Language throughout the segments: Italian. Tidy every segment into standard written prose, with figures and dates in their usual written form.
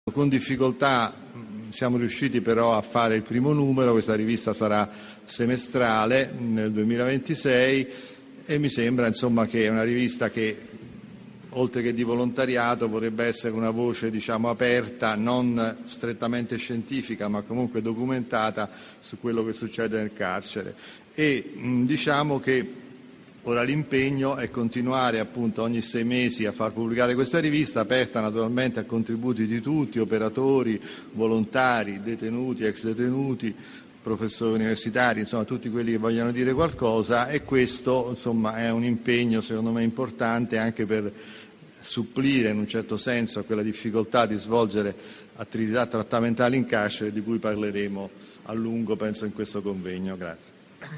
Con difficoltà siamo riusciti però a fare il primo numero. Questa rivista sarà semestrale nel 2026 e mi sembra insomma che è una rivista che, oltre che di volontariato, vorrebbe essere una voce aperta, non strettamente scientifica ma comunque documentata su quello che succede nel carcere. E diciamo che ora l'impegno è continuare appunto ogni 6 mesi a far pubblicare questa rivista, aperta naturalmente a contributi di tutti, operatori, volontari, detenuti, ex detenuti, professori universitari, insomma tutti quelli che vogliono dire qualcosa, e questo insomma è un impegno secondo me importante anche per supplire in un certo senso a quella difficoltà di svolgere attività trattamentali in carcere, di cui parleremo a lungo penso in questo convegno. Grazie.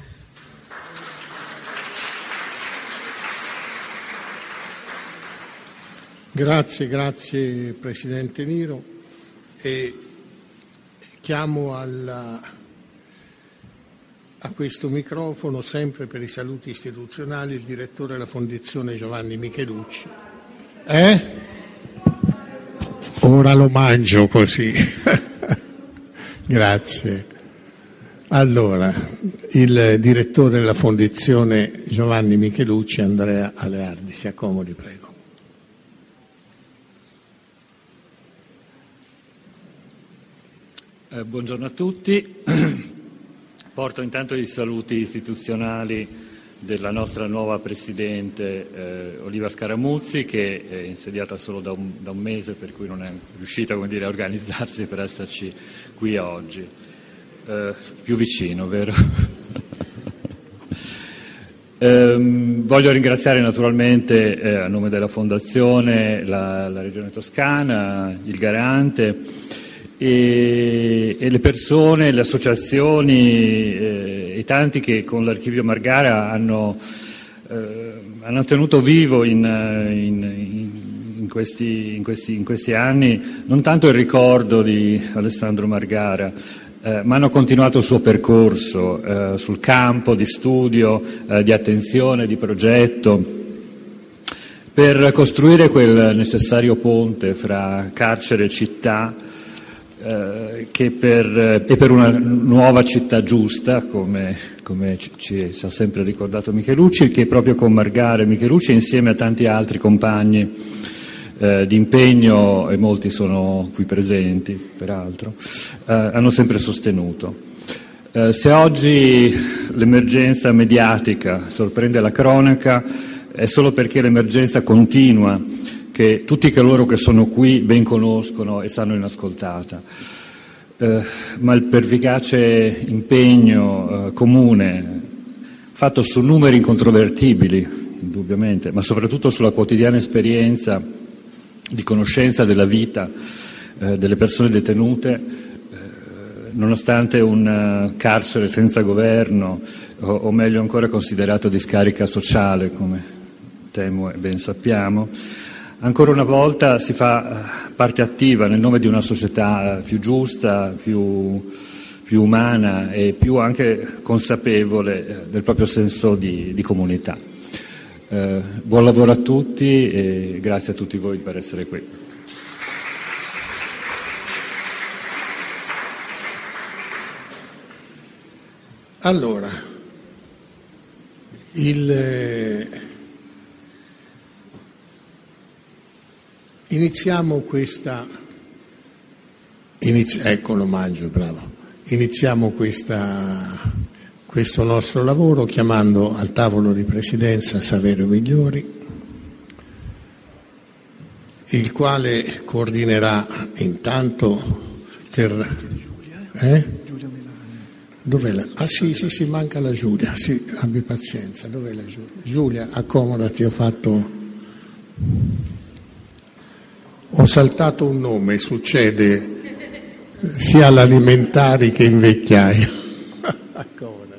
Grazie Presidente Niro, e chiamo a questo microfono, sempre per i saluti istituzionali, il direttore della Fondazione Giovanni Michelucci. Ora lo mangio così. Grazie. Allora, il direttore della Fondazione Giovanni Michelucci, Andrea Aleardi, si accomodi, prego. Buongiorno a tutti. Porto intanto i saluti istituzionali della nostra nuova Presidente Oliva Scaramuzzi, che è insediata solo da un mese, per cui non è riuscita a organizzarsi per esserci qui oggi. Più vicino, vero? Voglio ringraziare naturalmente a nome della Fondazione la Regione Toscana, il Garante e le persone, le associazioni e tanti che con l'Archivio Margara hanno tenuto vivo in questi anni non tanto il ricordo di Alessandro Margara, ma hanno continuato il suo percorso sul campo di studio, di attenzione, di progetto, per costruire quel necessario ponte fra carcere e città, e per una nuova città giusta, come ci ha sempre ricordato Michelucci, che proprio con Margara e Michelucci, insieme a tanti altri compagni di impegno, e molti sono qui presenti peraltro, hanno sempre sostenuto. Se oggi l'emergenza mediatica sorprende la cronaca, è solo perché l'emergenza continua, che tutti coloro che sono qui ben conoscono e sanno inascoltata. Ma il pervicace impegno comune, fatto su numeri incontrovertibili, indubbiamente, ma soprattutto sulla quotidiana esperienza di conoscenza della vita delle persone detenute, nonostante un carcere senza governo, o meglio ancora considerato discarica sociale, come temo e ben sappiamo, ancora una volta si fa parte attiva nel nome di una società più giusta, più umana e più anche consapevole del proprio senso di comunità. Buon lavoro a tutti e grazie a tutti voi per essere qui. Allora, iniziamo questa. Eccolo, mangio, bravo. Iniziamo questo nostro lavoro chiamando al tavolo di presidenza Saverio Migliori, il quale coordinerà intanto Dov'è la? Ah sì, manca la Giulia. Sì, abbi pazienza. Dov'è la Giulia? Giulia, accomodati, ho saltato un nome, succede sia all'alimentari che in vecchiaia. Accomodati.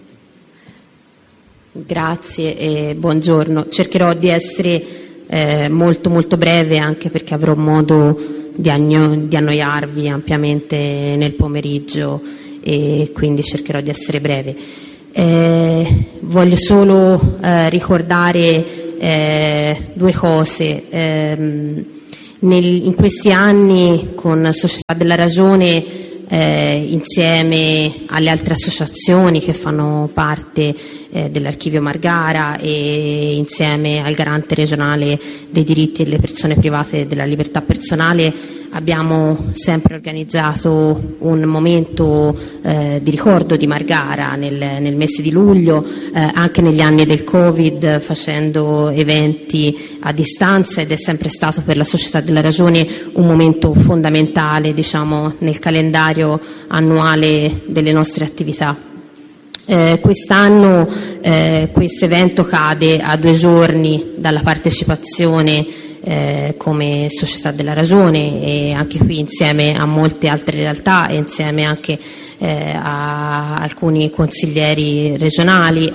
Grazie e buongiorno. Cercherò di essere molto molto breve, anche perché avrò modo di annoiarvi ampiamente nel pomeriggio, e quindi cercherò di essere breve. Voglio solo ricordare 2 cose. In questi anni con Società della Ragione, insieme alle altre associazioni che fanno parte dell'Archivio Margara e insieme al Garante regionale dei diritti delle persone private e della libertà personale, abbiamo sempre organizzato un momento di ricordo di Margara nel mese di luglio, anche negli anni del Covid, facendo eventi a distanza, ed è sempre stato per la Società della Ragione un momento fondamentale, diciamo, nel calendario annuale delle nostre attività. Quest'anno questo evento cade a 2 giorni dalla partecipazione come Società della Ragione, e anche qui insieme a molte altre realtà e insieme anche a alcuni consiglieri regionali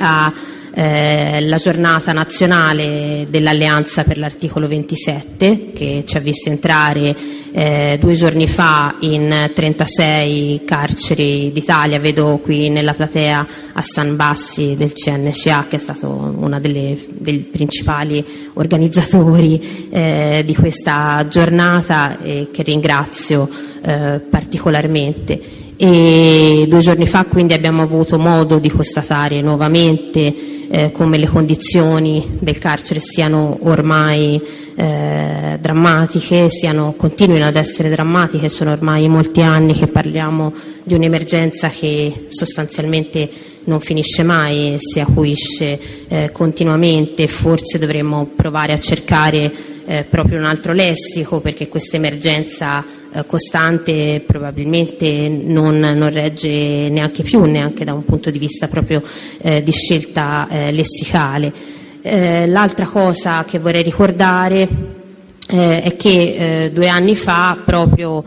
la giornata nazionale dell'Alleanza per l'articolo 27, che ci ha visto entrare 2 giorni fa in 36 carceri d'Italia. Vedo qui nella platea Hassan Bassi del CNCA, che è stato uno dei principali organizzatori di questa giornata, che ringrazio particolarmente. E 2 giorni fa quindi abbiamo avuto modo di constatare nuovamente come le condizioni del carcere siano ormai drammatiche, continuino ad essere drammatiche. Sono ormai molti anni che parliamo di un'emergenza che sostanzialmente non finisce mai e si acuisce continuamente. Forse dovremmo provare a cercare proprio un altro lessico, perché questa emergenza costante probabilmente non regge neanche più, neanche da un punto di vista proprio di scelta lessicale. L'altra cosa che vorrei ricordare è che 2 anni fa, proprio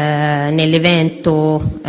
nell'evento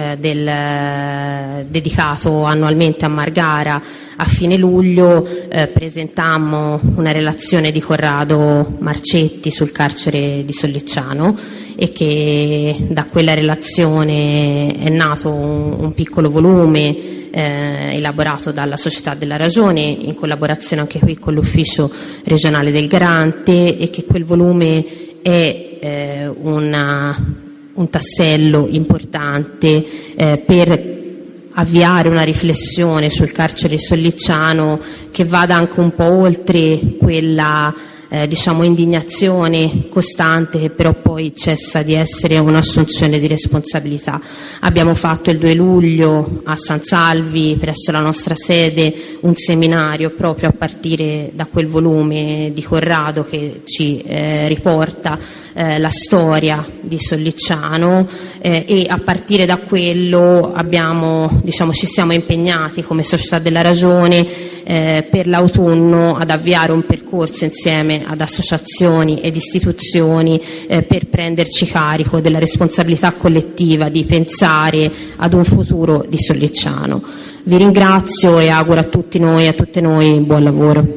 dedicato annualmente a Margara a fine luglio, presentammo una relazione di Corrado Marcetti sul carcere di Sollicciano, e che da quella relazione è nato un piccolo volume elaborato dalla Società della Ragione in collaborazione anche qui con l'Ufficio regionale del Garante, e che quel volume è un tassello importante per avviare una riflessione sul carcere di Sollicciano che vada anche un po' oltre quella indignazione costante, che però poi cessa di essere un'assunzione di responsabilità. Abbiamo fatto il 2 luglio a San Salvi, presso la nostra sede, un seminario proprio a partire da quel volume di Corrado che ci riporta la storia di Sollicciano, e a partire da quello ci siamo impegnati come Società della Ragione per l'autunno ad avviare un percorso insieme ad associazioni ed istituzioni per prenderci carico della responsabilità collettiva di pensare ad un futuro di Sollicciano. Vi ringrazio e auguro a tutti noi e a tutte noi buon lavoro.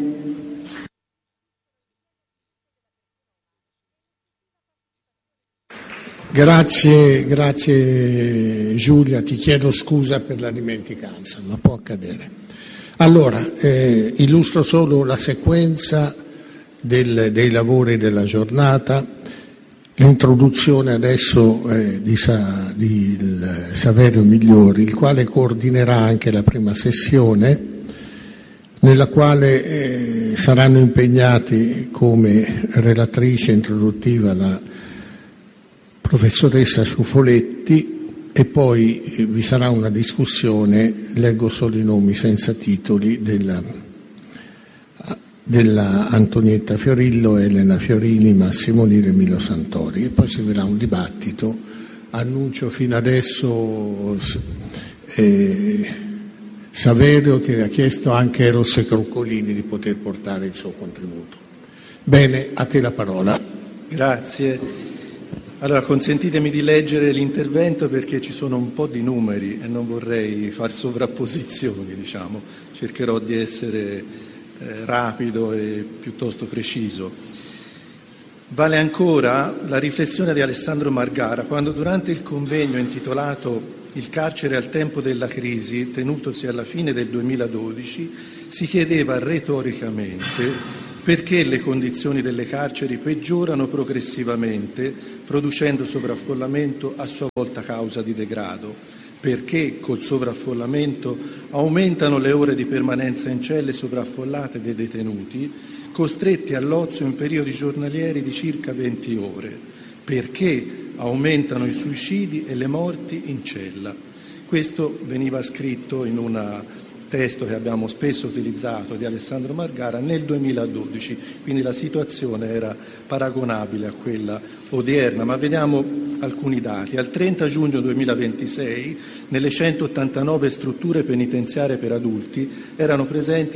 Grazie Giulia, ti chiedo scusa per la dimenticanza, ma può accadere. Allora, illustro solo la sequenza dei lavori della giornata. L'introduzione adesso di Saverio Migliori, il quale coordinerà anche la prima sessione, nella quale saranno impegnati come relatrice introduttiva la professoressa Ciuffoletti, e poi vi sarà una discussione, leggo solo i nomi senza titoli, della Antonietta Fiorillo, Elena Fiorini, Massimo Niro e Milo Santori, e poi seguirà un dibattito. Annuncio fino adesso Saverio che ha chiesto anche Eros e Croccolini di poter portare il suo contributo. Bene, a te la parola. Grazie. Allora, consentitemi di leggere l'intervento perché ci sono un po' di numeri e non vorrei far sovrapposizioni, cercherò di essere rapido e piuttosto preciso. Vale ancora la riflessione di Alessandro Margara quando, durante il convegno intitolato Il carcere al tempo della crisi, tenutosi alla fine del 2012, si chiedeva retoricamente Perché le condizioni delle carceri peggiorano progressivamente, producendo sovraffollamento a sua volta causa di degrado? Perché col sovraffollamento aumentano le ore di permanenza in celle sovraffollate dei detenuti, costretti all'ozio in periodi giornalieri di circa 20 ore? Perché aumentano i suicidi e le morti in cella? Questo veniva scritto in un testo che abbiamo spesso utilizzato di Alessandro Margara nel 2012, quindi la situazione era paragonabile a quella odierna, ma vediamo alcuni dati. Al 30 giugno 2026 nelle 189 strutture penitenziarie per adulti erano presenti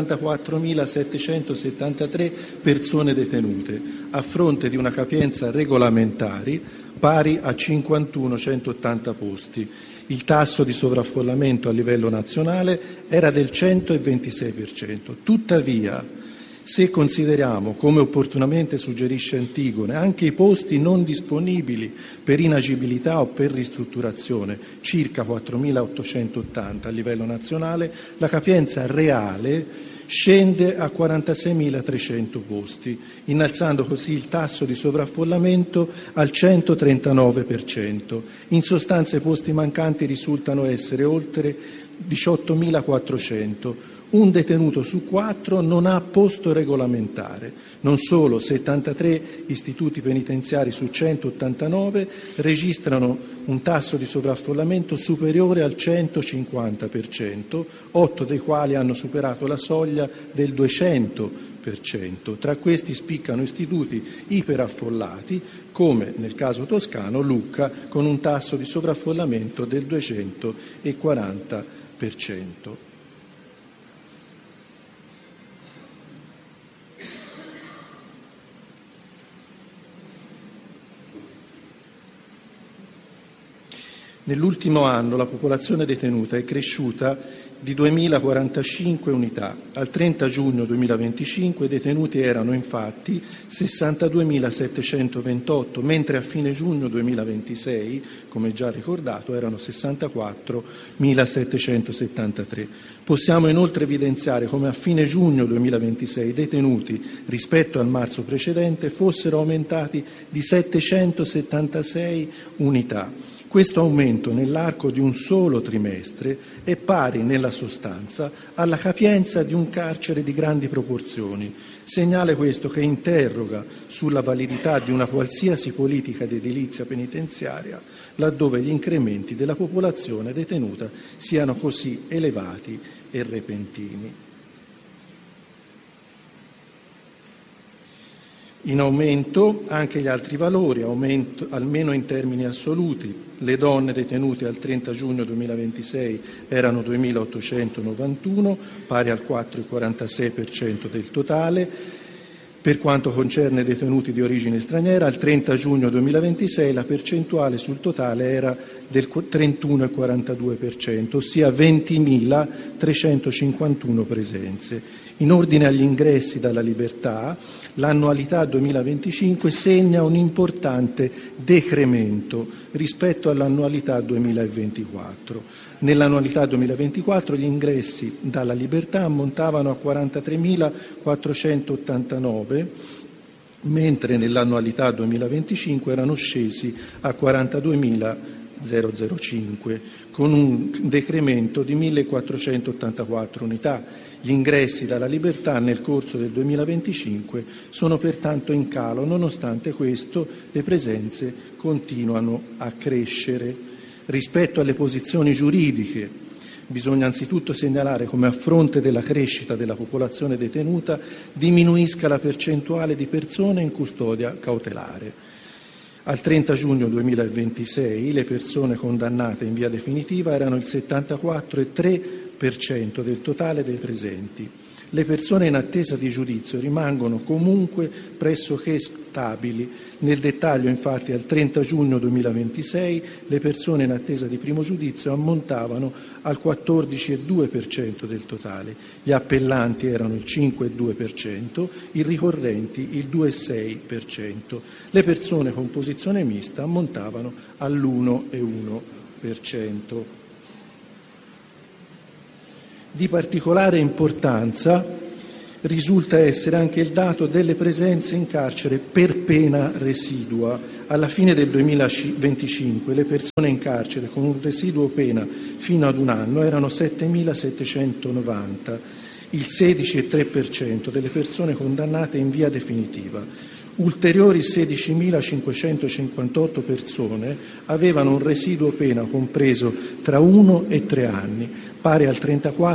64.773 persone detenute, a fronte di una capienza regolamentare pari a 51.180 posti. Il tasso di sovraffollamento a livello nazionale era del 126%. Tuttavia, se consideriamo, come opportunamente suggerisce Antigone, anche i posti non disponibili per inagibilità o per ristrutturazione, circa 4.880 a livello nazionale, la capienza reale scende a 46.300 posti, innalzando così il tasso di sovraffollamento al 139%. In sostanza i posti mancanti risultano essere oltre 18.400. Un detenuto su 4 non ha posto regolamentare. Non solo, 73 istituti penitenziari su 189 registrano un tasso di sovraffollamento superiore al 150%, 8 dei quali hanno superato la soglia del 200%. Tra questi spiccano istituti iperaffollati, come nel caso toscano Lucca, con un tasso di sovraffollamento del 240%. Nell'ultimo anno la popolazione detenuta è cresciuta di 2.045 unità. Al 30 giugno 2025 i detenuti erano infatti 62.728, mentre a fine giugno 2026, come già ricordato, erano 64.773. Possiamo inoltre evidenziare come a fine giugno 2026 i detenuti rispetto al marzo precedente fossero aumentati di 776 unità. Questo aumento nell'arco di un solo trimestre è pari nella sostanza alla capienza di un carcere di grandi proporzioni. Segnale questo che interroga sulla validità di una qualsiasi politica di edilizia penitenziaria laddove gli incrementi della popolazione detenuta siano così elevati e repentini. In aumento anche gli altri valori, almeno in termini assoluti. Le donne detenute al 30 giugno 2026 erano 2.891, pari al 4,46% del totale. Per quanto concerne i detenuti di origine straniera, al 30 giugno 2026 la percentuale sul totale era del 31,42%, ossia 20.351 presenze. In ordine agli ingressi dalla libertà, l'annualità 2025 segna un importante decremento rispetto all'annualità 2024. Nell'annualità 2024 gli ingressi dalla libertà ammontavano a 43.489, mentre nell'annualità 2025 erano scesi a 42.005, con un decremento di 1.484 unità. Gli ingressi dalla libertà nel corso del 2025 sono pertanto in calo, nonostante questo le presenze continuano a crescere. Rispetto alle posizioni giuridiche, bisogna anzitutto segnalare come a fronte della crescita della popolazione detenuta diminuisca la percentuale di persone in custodia cautelare. Al 30 giugno 2026 le persone condannate in via definitiva erano il 74,3% del totale dei presenti. Le persone in attesa di giudizio rimangono comunque pressoché stabili. Nel dettaglio, infatti, al 30 giugno 2026 le persone in attesa di primo giudizio ammontavano al 14,2% del totale. Gli appellanti erano il 5,2%, i ricorrenti il 2,6%. Le persone con posizione mista ammontavano all'1,1%. Di particolare importanza risulta essere anche il dato delle presenze in carcere per pena residua. Alla fine del 2025 le persone in carcere con un residuo pena fino ad 1 anno erano 7.790, il 16,3% delle persone condannate in via definitiva. Ulteriori 16.558 persone avevano un residuo pena compreso tra 1 e 3 anni, pari al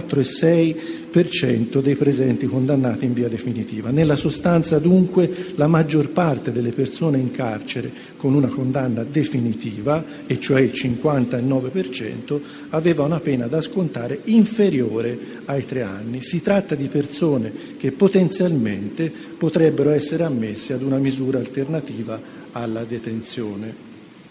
34,6% dei presenti condannati in via definitiva. Nella sostanza, dunque, la maggior parte delle persone in carcere con una condanna definitiva, e cioè il 59%, aveva una pena da scontare inferiore ai 3 anni. Si tratta di persone che potenzialmente potrebbero essere ammesse ad una misura alternativa alla detenzione.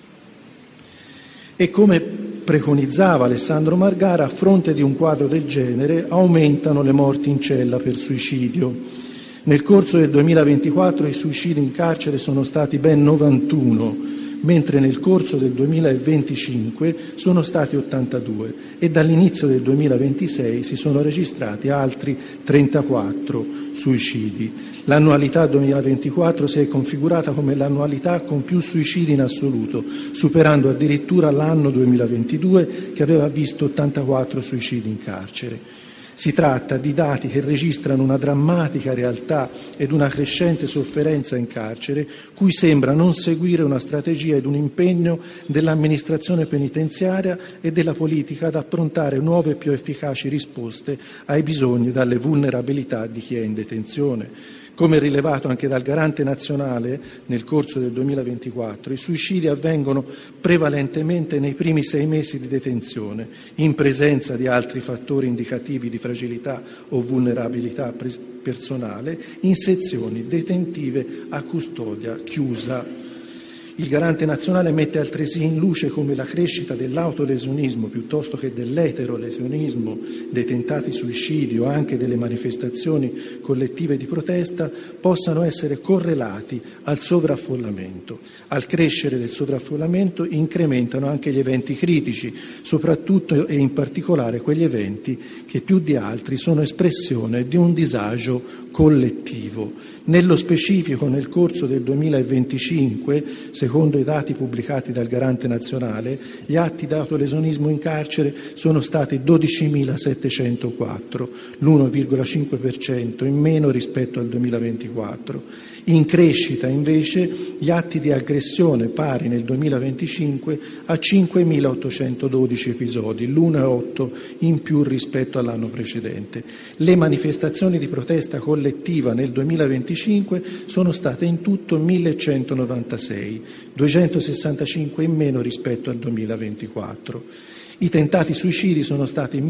E come preconizzava Alessandro Margara, a fronte di un quadro del genere aumentano le morti in cella per suicidio. Nel corso del 2024 i suicidi in carcere sono stati ben 91, mentre nel corso del 2025 sono stati 82 e dall'inizio del 2026 si sono registrati altri 34 suicidi. L'annualità 2024 si è configurata come l'annualità con più suicidi in assoluto, superando addirittura l'anno 2022 che aveva visto 84 suicidi in carcere. Si tratta di dati che registrano una drammatica realtà ed una crescente sofferenza in carcere, cui sembra non seguire una strategia ed un impegno dell'amministrazione penitenziaria e della politica ad approntare nuove e più efficaci risposte ai bisogni e alle vulnerabilità di chi è in detenzione. Come rilevato anche dal Garante nazionale nel corso del 2024, i suicidi avvengono prevalentemente nei primi 6 mesi di detenzione, in presenza di altri fattori indicativi di fragilità o vulnerabilità personale, in sezioni detentive a custodia chiusa. Il Garante nazionale mette altresì in luce come la crescita dell'autolesionismo piuttosto che dell'eterolesionismo, dei tentati suicidi o anche delle manifestazioni collettive di protesta possano essere correlati al sovraffollamento. Al crescere del sovraffollamento incrementano anche gli eventi critici, soprattutto e in particolare quegli eventi che più di altri sono espressione di un disagio collettivo. Nello specifico, nel corso del 2025, secondo i dati pubblicati dal Garante nazionale, gli atti di autolesionismo in carcere sono stati 12.704, l'1,5% in meno rispetto al 2024. In crescita, invece, gli atti di aggressione, pari nel 2025 a 5.812 episodi, l'1,8 in più rispetto all'anno precedente. Le manifestazioni di protesta collettiva nel 2025 sono state in tutto 1.196, 265 in meno rispetto al 2024. I tentati suicidi sono stati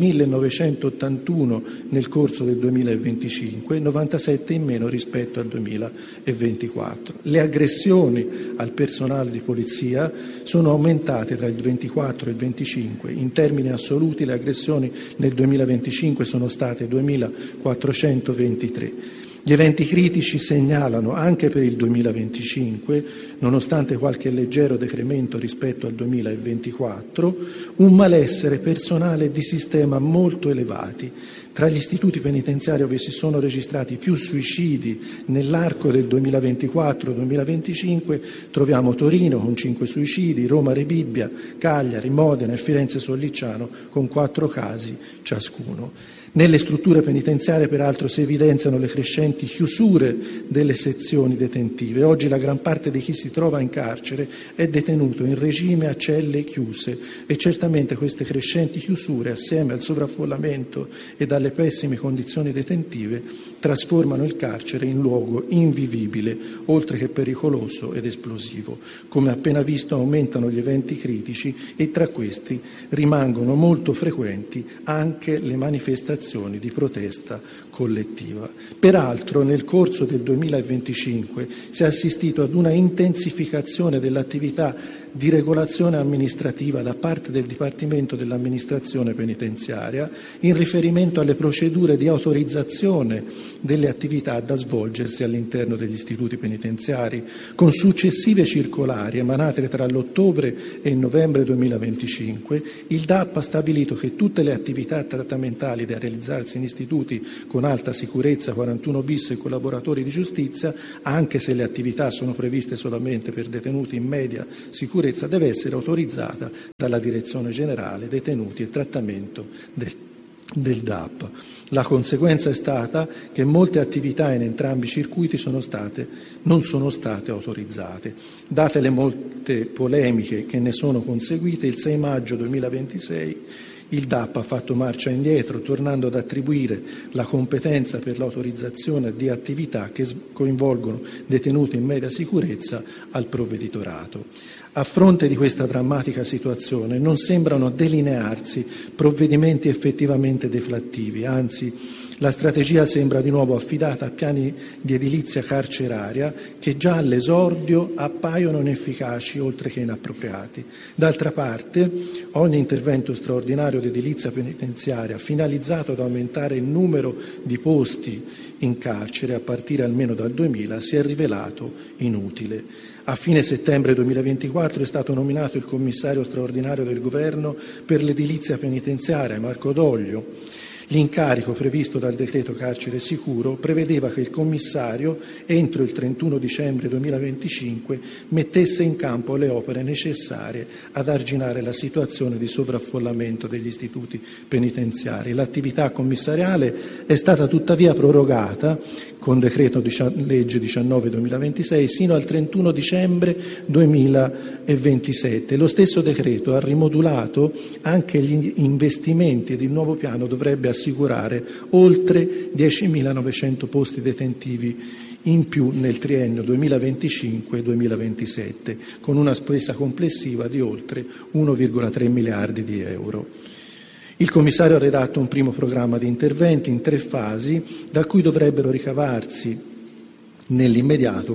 1.981 nel corso del 2025, 97 in meno rispetto al 2024. Le aggressioni al personale di polizia sono aumentate tra il 24 e il 25. In termini assoluti le aggressioni nel 2025 sono state 2.423. Gli eventi critici segnalano anche per il 2025, nonostante qualche leggero decremento rispetto al 2024, un malessere personale e di sistema molto elevati. Tra gli istituti penitenziari dove si sono registrati più suicidi nell'arco del 2024-2025 troviamo Torino con 5 suicidi, Roma Rebibbia, Cagliari, Modena e Firenze Sollicciano con 4 casi ciascuno. Nelle strutture penitenziarie, peraltro, si evidenziano le crescenti chiusure delle sezioni detentive. Oggi la gran parte di chi si trova in carcere è detenuto in regime a celle chiuse e certamente queste crescenti chiusure, assieme al sovraffollamento e alle pessime condizioni detentive, trasformano il carcere in luogo invivibile, oltre che pericoloso ed esplosivo. Come appena visto, aumentano gli eventi critici e tra questi rimangono molto frequenti anche le manifestazioni di protesta collettiva. Peraltro, nel corso del 2025 si è assistito ad una intensificazione dell'attività di regolazione amministrativa da parte del Dipartimento dell'Amministrazione Penitenziaria in riferimento alle procedure di autorizzazione delle attività da svolgersi all'interno degli istituti penitenziari, con successive circolari emanate tra l'ottobre e il novembre 2025. Il DAP ha stabilito che tutte le attività trattamentali da realizzarsi in istituti con alta sicurezza 41 bis e collaboratori di giustizia, anche se le attività sono previste solamente per detenuti in media sicurezza, deve essere autorizzata dalla Direzione Generale Detenuti e Trattamento del DAP. La conseguenza è stata che molte attività in entrambi i circuiti non sono state autorizzate. Date le molte polemiche che ne sono conseguite, il 6 maggio 2026 il DAP ha fatto marcia indietro, tornando ad attribuire la competenza per l'autorizzazione di attività che coinvolgono detenuti in media sicurezza al provveditorato. A fronte di questa drammatica situazione non sembrano delinearsi provvedimenti effettivamente deflattivi, anzi la strategia sembra di nuovo affidata a piani di edilizia carceraria che già all'esordio appaiono inefficaci oltre che inappropriati. D'altra parte, ogni intervento straordinario di edilizia penitenziaria finalizzato ad aumentare il numero di posti in carcere a partire almeno dal 2000 si è rivelato inutile. A fine settembre 2024 è stato nominato il commissario straordinario del Governo per l'edilizia penitenziaria, Marco Doglio. L'incarico previsto dal decreto Carcere Sicuro prevedeva che il commissario, entro il 31 dicembre 2025, mettesse in campo le opere necessarie ad arginare la situazione di sovraffollamento degli istituti penitenziari. L'attività commissariale è stata tuttavia prorogata con decreto legge 19/2026 sino al 31 dicembre 2027. Lo stesso decreto ha rimodulato anche gli investimenti ed il nuovo piano dovrebbe assicurare oltre 10.900 posti detentivi in più nel triennio 2025-2027, con una spesa complessiva di oltre 1,3 miliardi di euro. Il commissario ha redatto un primo programma di interventi in 3 fasi, da cui dovrebbero ricavarsi nell'immediato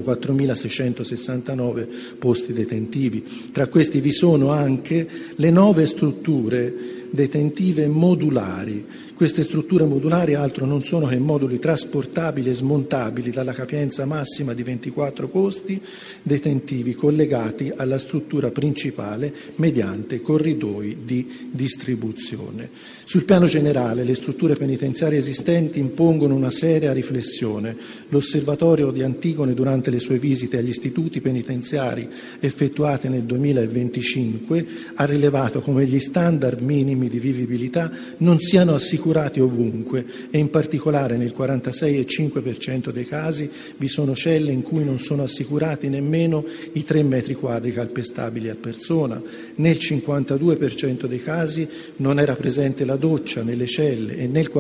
4.669 posti detentivi. Tra questi vi sono anche le 9 strutture detentive modulari. Queste strutture modulari altro non sono che moduli trasportabili e smontabili dalla capienza massima di 24 posti detentivi collegati alla struttura principale mediante corridoi di distribuzione. Sul piano generale, le strutture penitenziarie esistenti impongono una seria riflessione. L'Osservatorio di Antigone, durante le sue visite agli istituti penitenziari effettuate nel 2025, ha rilevato come gli standard minimi di vivibilità non siano assicurati ovunque e in particolare nel 46,5% dei casi vi sono celle in cui non sono assicurati nemmeno i 3 metri quadri calpestabili a persona. Nel 52% dei casi non era presente la doccia nelle celle e nel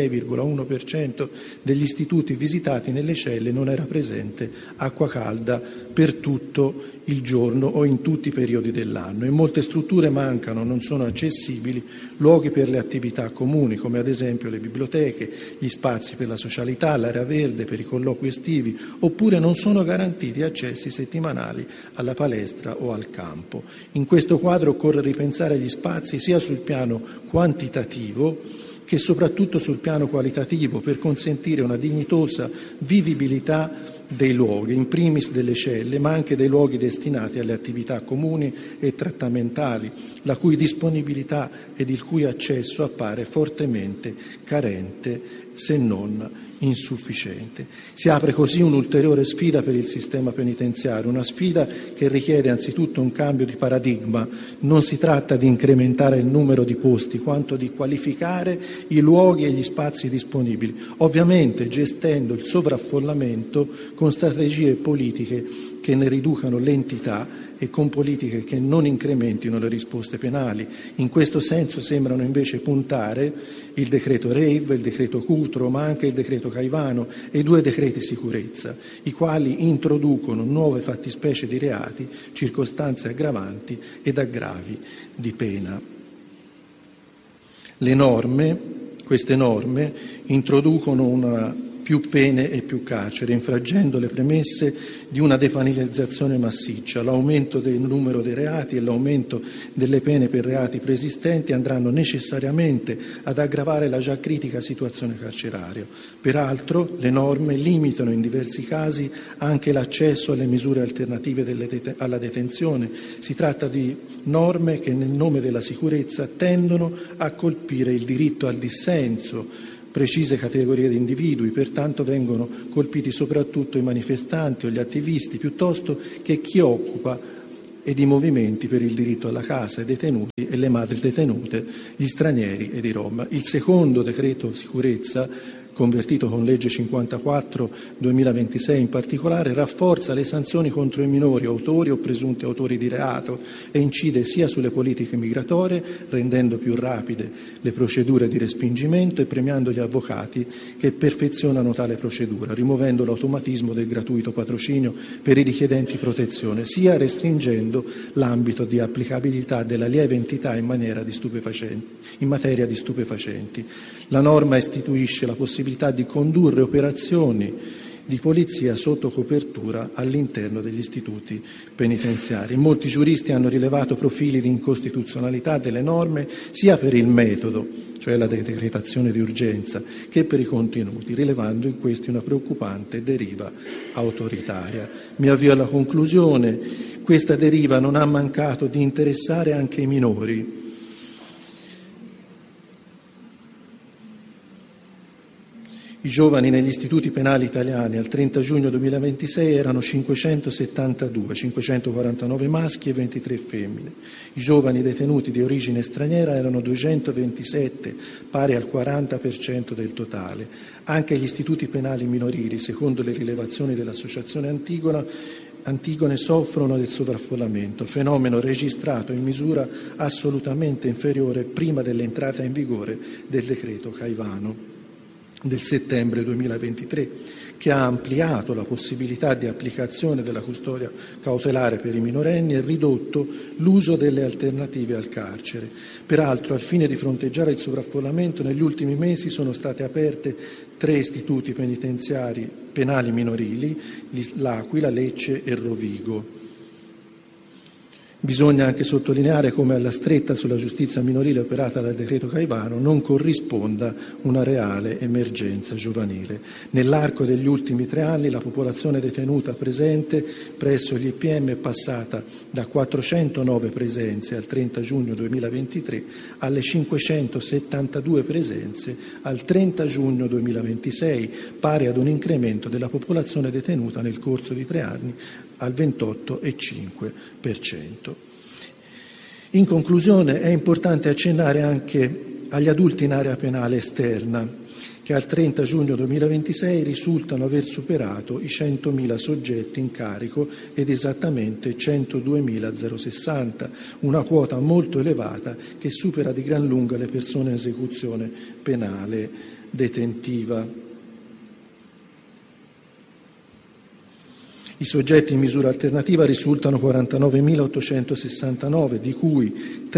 46,1% degli istituti visitati nelle celle non era presente acqua calda per tutto il giorno o in tutti i periodi dell'anno. In molte strutture mancano, non sono accessibili luoghi per le attività comuni, come ad esempio le biblioteche, gli spazi per la socialità, l'area verde per i colloqui estivi, oppure non sono garantiti accessi settimanali alla palestra o al campo. In questo quadro occorre ripensare gli spazi sia sul piano quantitativo che soprattutto sul piano qualitativo per consentire una dignitosa vivibilità dei luoghi, in primis delle celle, ma anche dei luoghi destinati alle attività comuni e trattamentali, la cui disponibilità ed il cui accesso appare fortemente carente, se non insufficiente. Si apre così un'ulteriore sfida per il sistema penitenziario, una sfida che richiede anzitutto un cambio di paradigma. Non si tratta di incrementare il numero di posti, quanto di qualificare i luoghi e gli spazi disponibili, ovviamente gestendo il sovraffollamento con strategie politiche che ne riducano l'entità e con politiche che non incrementino le risposte penali. In questo senso sembrano invece puntare il decreto Reiv, il decreto Cutro, ma anche il decreto Caivano e 2 decreti sicurezza, i quali introducono nuove fattispecie di reati, circostanze aggravanti ed aggravi di pena. Queste norme introducono una più pene e più carcere, infraggendo le premesse di una depenalizzazione massiccia. L'aumento del numero dei reati e l'aumento delle pene per reati preesistenti andranno necessariamente ad aggravare la già critica situazione carceraria. Peraltro, le norme limitano in diversi casi anche l'accesso alle misure alternative alla detenzione. Si tratta di norme che, nel nome della sicurezza, tendono a colpire il diritto al dissenso, precise categorie di individui, pertanto vengono colpiti soprattutto i manifestanti o gli attivisti, piuttosto che chi occupa ed i movimenti per il diritto alla casa, i detenuti e le madri detenute, gli stranieri ed i Rom. Il secondo decreto sicurezza, convertito con legge 54/2026 in particolare, rafforza le sanzioni contro i minori autori o presunti autori di reato e incide sia sulle politiche migratorie, rendendo più rapide le procedure di respingimento e premiando gli avvocati che perfezionano tale procedura, rimuovendo l'automatismo del gratuito patrocinio per i richiedenti protezione, sia restringendo l'ambito di applicabilità della lieve entità in materia di stupefacenti. La norma istituisce la possibilità di condurre operazioni di polizia sotto copertura all'interno degli istituti penitenziari. Molti giuristi hanno rilevato profili di incostituzionalità delle norme sia per il metodo, cioè la decretazione di urgenza, che per i contenuti, rilevando in questi una preoccupante deriva autoritaria. Mi avvio alla conclusione. Questa deriva non ha mancato di interessare anche i minori. I giovani negli istituti penali italiani al 30 giugno 2026 erano 572, 549 maschi e 23 femmine. I giovani detenuti di origine straniera erano 227, pari al 40% del totale. Anche gli istituti penali minorili, secondo le rilevazioni dell'Associazione Antigone, soffrono del sovraffollamento, fenomeno registrato in misura assolutamente inferiore prima dell'entrata in vigore del decreto Caivano del settembre 2023, che ha ampliato la possibilità di applicazione della custodia cautelare per i minorenni e ridotto l'uso delle alternative al carcere. Peraltro, al fine di fronteggiare il sovraffollamento, negli ultimi mesi sono state aperte 3 istituti penitenziari penali minorili, L'Aquila, Lecce e Rovigo. Bisogna anche sottolineare come alla stretta sulla giustizia minorile operata dal decreto Caivano non corrisponda una reale emergenza giovanile. Nell'arco degli ultimi 3 anni la popolazione detenuta presente presso gli IPM è passata da 409 presenze al 30 giugno 2023 alle 572 presenze al 30 giugno 2026, pari ad un incremento della popolazione detenuta nel corso di 3 anni al 28,5%. In conclusione, è importante accennare anche agli adulti in area penale esterna, che al 30 giugno 2026 risultano aver superato i 100.000 soggetti in carico ed esattamente 102.060, una quota molto elevata che supera di gran lunga le persone in esecuzione penale detentiva. I soggetti in misura alternativa risultano 49.869, di cui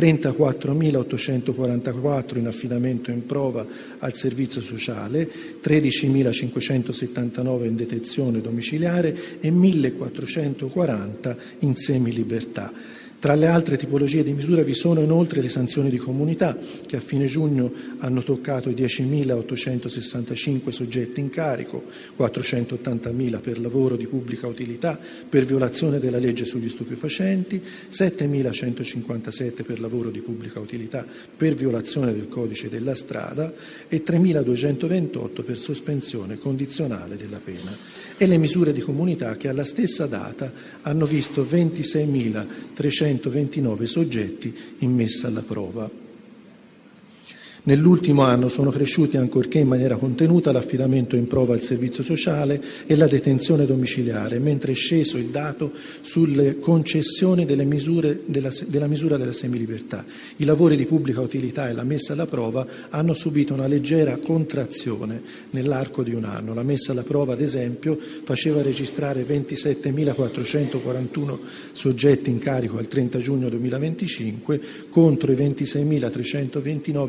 34.844 in affidamento in prova al servizio sociale, 13.579 in detenzione domiciliare e 1.440 in semilibertà. Tra le altre tipologie di misura vi sono inoltre le sanzioni di comunità, che a fine giugno hanno toccato i 10.865 soggetti in carico, 480.000 per lavoro di pubblica utilità per violazione della legge sugli stupefacenti, 7.157 per lavoro di pubblica utilità per violazione del codice della strada e 3.228 per sospensione condizionale della pena. E le misure di comunità che alla stessa data hanno visto 26.329 soggetti in messa alla prova. Nell'ultimo anno sono cresciuti, ancorché in maniera contenuta, l'affidamento in prova al servizio sociale e la detenzione domiciliare, mentre è sceso il dato sulle concessioni della misura della semilibertà. I lavori di pubblica utilità e la messa alla prova hanno subito una leggera contrazione nell'arco di un anno. La messa alla prova, ad esempio, faceva registrare 27.441 soggetti in carico al 30 giugno 2025 contro i 26.329 soggetti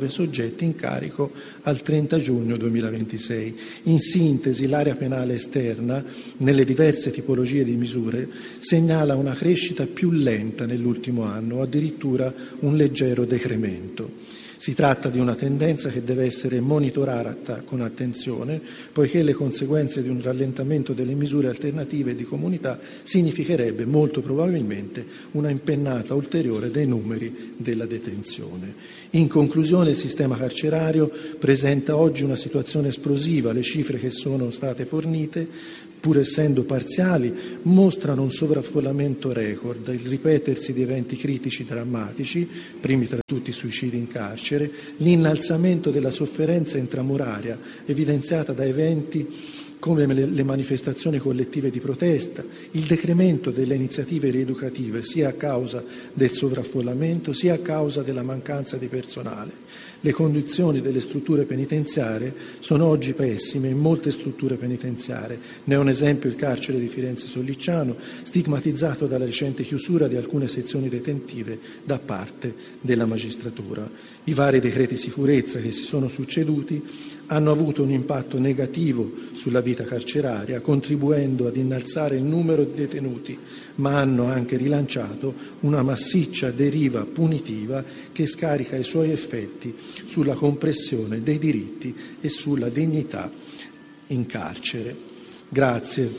soggetti in carico al 30 giugno 2026. In sintesi, l'area penale esterna, nelle diverse tipologie di misure, segnala una crescita più lenta nell'ultimo anno, o addirittura un leggero decremento. Si tratta di una tendenza che deve essere monitorata con attenzione, poiché le conseguenze di un rallentamento delle misure alternative di comunità significherebbe molto probabilmente una impennata ulteriore dei numeri della detenzione. In conclusione, il sistema carcerario presenta oggi una situazione esplosiva. Le cifre che sono state fornite, pur essendo parziali, mostrano un sovraffollamento record, il ripetersi di eventi critici drammatici, primi tra tutti i suicidi in carcere, l'innalzamento della sofferenza intramuraria evidenziata da eventi come le manifestazioni collettive di protesta, il decremento delle iniziative rieducative sia a causa del sovraffollamento sia a causa della mancanza di personale. Le condizioni delle strutture penitenziarie sono oggi pessime in molte strutture penitenziarie. Ne è un esempio il carcere di Firenze Sollicciano, stigmatizzato dalla recente chiusura di alcune sezioni detentive da parte della magistratura. I vari decreti sicurezza che si sono succeduti hanno avuto un impatto negativo sulla vita carceraria, contribuendo ad innalzare il numero di detenuti, ma hanno anche rilanciato una massiccia deriva punitiva che scarica i suoi effetti sulla compressione dei diritti e sulla dignità in carcere. Grazie.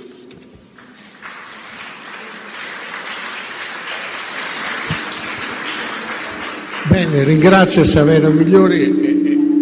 Bene, ringrazio Saverio Migliori.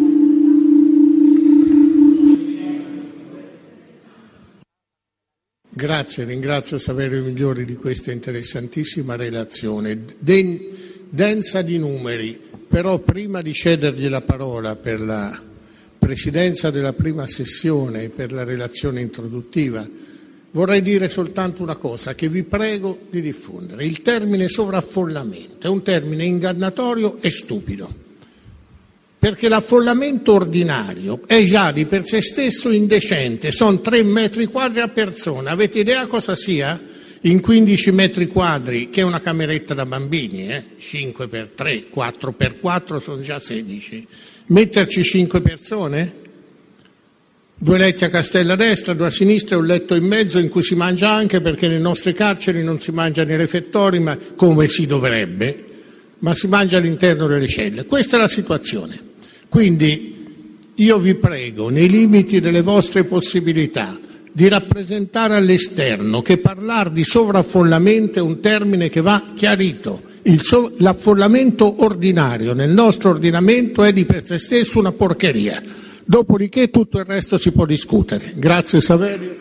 Ringrazio Saverio Migliori di questa interessantissima relazione, densa di numeri, però prima di cedergli la parola per la presidenza della prima sessione e per la relazione introduttiva, vorrei dire soltanto una cosa che vi prego di diffondere. Il termine sovraffollamento è un termine ingannatorio e stupido, perché l'affollamento ordinario è già di per sé stesso indecente, sono 3 metri quadri a persona. Avete idea cosa sia? In 15 metri quadri, che è una cameretta da bambini, 5x3, 4x4 sono già 16. Metterci 5 persone? 2 letti a castella a destra, 2 a sinistra e un letto in mezzo in cui si mangia anche, perché nelle nostre carceri non si mangia nei refettori, ma come si dovrebbe, ma si mangia all'interno delle celle. Questa è la situazione. Quindi io vi prego, nei limiti delle vostre possibilità, di rappresentare all'esterno che parlare di sovraffollamento è un termine che va chiarito. L'affollamento ordinario nel nostro ordinamento è di per sé stesso una porcheria. Dopodiché tutto il resto si può discutere. Grazie Saverio.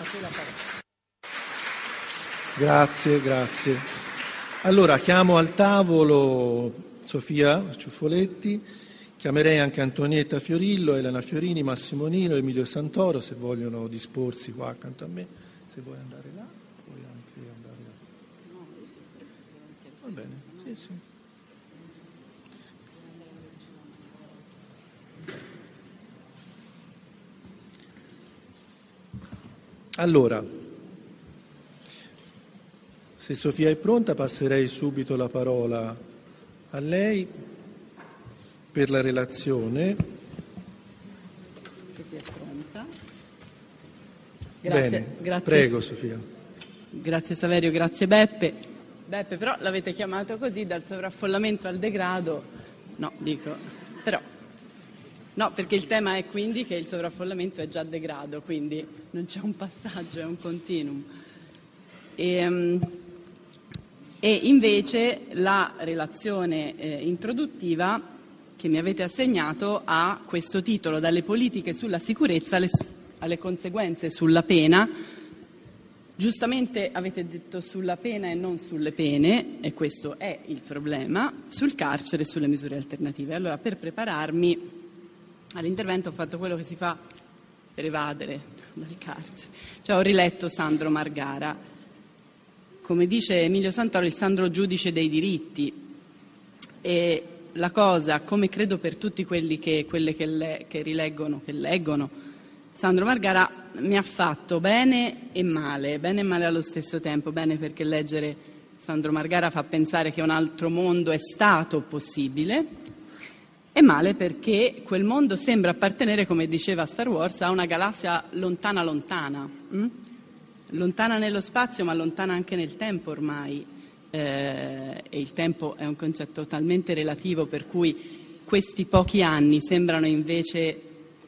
Grazie. Allora chiamo al tavolo Sofia Ciuffoletti, chiamerei anche Antonietta Fiorillo, Elena Fiorini, Massimo Nino, Emilio Santoro, se vogliono disporsi qua accanto a me. Se vuoi andare là, puoi anche andare là. Va bene, sì. Allora, se Sofia è pronta, passerei subito la parola a lei per la relazione. Sofia è pronta. Bene, grazie. Prego Sofia. Grazie Saverio, grazie Beppe. Beppe, però l'avete chiamato così, dal sovraffollamento al degrado? No, perché il tema è quindi che il sovraffollamento è già degrado, quindi non c'è un passaggio, è un continuum. E invece la relazione introduttiva che mi avete assegnato ha questo titolo: dalle politiche sulla sicurezza alle conseguenze sulla pena. Giustamente avete detto sulla pena e non sulle pene, e questo è il problema, sul carcere e sulle misure alternative. Allora, per prepararmi all'intervento ho fatto quello che si fa per evadere dal carcere, cioè ho riletto Sandro Margara. Come dice Emilio Santoro, il Sandro giudice dei diritti, e la cosa, come credo per tutti quelle che leggono Sandro Margara, mi ha fatto bene e male allo stesso tempo. Bene perché leggere Sandro Margara fa pensare che un altro mondo è stato possibile, È male perché quel mondo sembra appartenere, come diceva Star Wars, a una galassia lontana lontana, lontana nello spazio ma lontana anche nel tempo ormai, e il tempo è un concetto talmente relativo per cui questi pochi anni sembrano invece